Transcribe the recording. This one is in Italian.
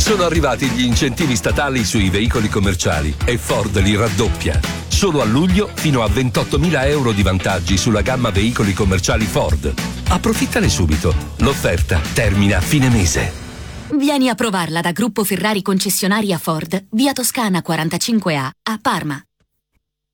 Sono arrivati gli incentivi statali sui veicoli commerciali e Ford li raddoppia. Solo a luglio fino a 28.000 euro di vantaggi sulla gamma veicoli commerciali Ford. Approfittane subito. L'offerta termina a fine mese. Vieni a provarla da Gruppo Ferrari concessionaria Ford, via Toscana 45A, a Parma.